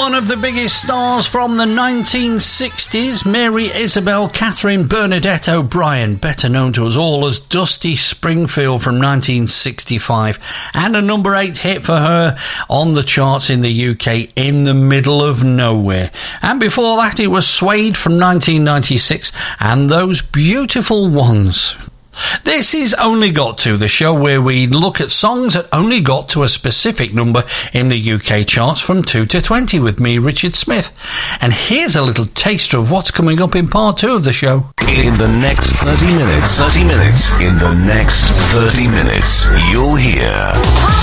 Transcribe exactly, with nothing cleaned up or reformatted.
one of the biggest stars from the nineteen sixties, Mary Isabel Catherine Bernadette O'Brien, better known to us all as Dusty Springfield from nineteen sixty-five, and a number eight hit for her on the charts in the U K, In the Middle of Nowhere. And before that it was Suede from nineteen ninety-six and Those Beautiful Ones. This is Only Got To, the show where we look at songs that only got to a specific number in the U K charts from two to twenty with me, Richard Smith. And here's a little taster of what's coming up in part two of the show. In the next thirty minutes, thirty minutes, in the next thirty minutes, you'll hear...